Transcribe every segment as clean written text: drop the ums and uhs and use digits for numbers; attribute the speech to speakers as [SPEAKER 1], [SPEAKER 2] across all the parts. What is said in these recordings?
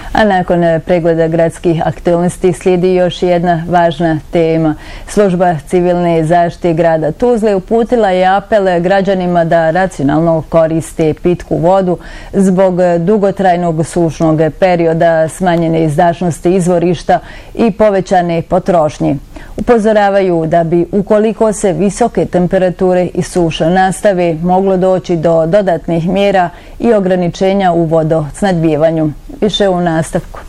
[SPEAKER 1] A nakon pregleda gradskih aktualnosti slijedi još jedna važna tema. Služba civilne zaštite grada Tuzle uputila je apel građanima da racionalno koriste pitku vodu zbog dugotrajnog sušnog perioda, smanjene izdašnosti izvorišta i povećane potrošnje. Upozoravaju da bi, ukoliko se visoke temperature i suša nastave, moglo doći do dodatnih mjera i ograničenja u vodosnabdijevanju. Više u nastavku.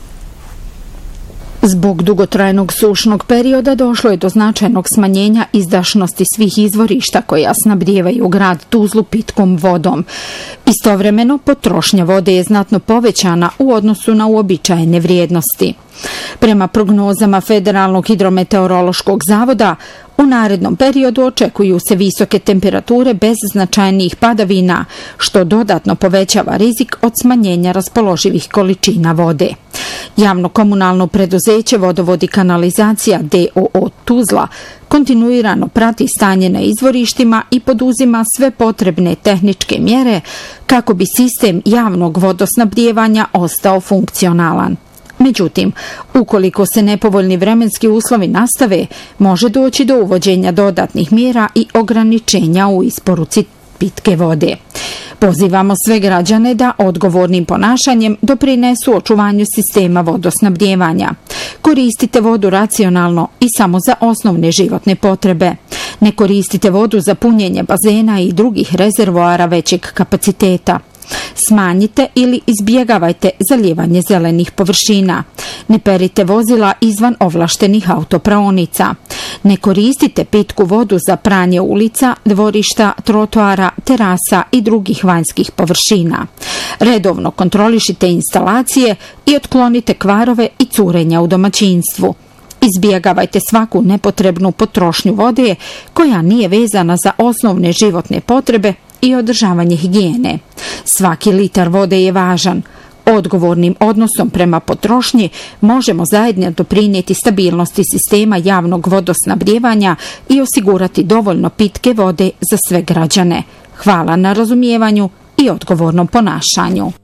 [SPEAKER 2] Zbog dugotrajnog sušnog perioda došlo je do značajnog smanjenja izdašnosti svih izvorišta koja snabdijevaju grad Tuzlu pitkom vodom. Istovremeno, potrošnja vode je znatno povećana u odnosu na uobičajene vrijednosti. Prema prognozama Federalnog hidrometeorološkog zavoda, u narednom periodu očekuju se visoke temperature bez značajnijih padavina, što dodatno povećava rizik od smanjenja raspoloživih količina vode. Javno komunalno preduzeće Vodovod i kanalizacija d.o.o. Tuzla kontinuirano prati stanje na izvorištima i poduzima sve potrebne tehničke mjere kako bi sistem javnog vodosnabdijevanja ostao funkcionalan. Međutim, ukoliko se nepovoljni vremenski uslovi nastave, može doći do uvođenja dodatnih mjera i ograničenja u isporuci pitke vode. Pozivamo sve građane da odgovornim ponašanjem doprinesu očuvanju sistema vodosnabdijevanja. Koristite vodu racionalno i samo za osnovne životne potrebe. Ne koristite vodu za punjenje bazena i drugih rezervoara većeg kapaciteta. Smanjite ili izbjegavajte zalijevanje zelenih površina. Ne perite vozila izvan ovlaštenih autopraonica. Ne koristite pitku vodu za pranje ulica, dvorišta, trotoara, terasa i drugih vanjskih površina. Redovno kontrolišite instalacije i otklonite kvarove i curenja u domaćinstvu. Izbjegavajte svaku nepotrebnu potrošnju vode koja nije vezana za osnovne životne potrebe i održavanje higijene. Svaki litar vode je važan. Odgovornim odnosom prema potrošnji možemo zajedno doprinijeti stabilnosti sistema javnog vodosnabdijevanja i osigurati dovoljno pitke vode za sve građane. Hvala na razumijevanju i odgovornom ponašanju.